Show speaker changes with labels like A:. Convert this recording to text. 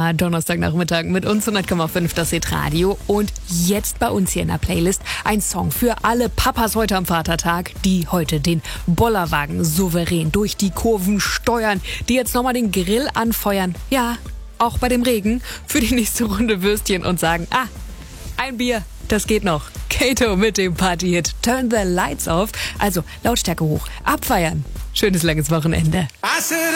A: wunderbar. Donnerstagnachmittag mit uns 100,5 das Hit-Radio. Und jetzt bei uns hier in der Playlist ein Song für alle Papas heute am Vatertag, die heute den Bollerwagen souverän durch die Kurven steuern, die jetzt nochmal den Grill anfeuern. Ja, auch bei dem Regen für die nächste Runde Würstchen und sagen, ein Bier, das geht noch. Kato mit dem Party-Hit Turn the Lights Off. Also Lautstärke hoch, abfeiern. Schönes langes Wochenende.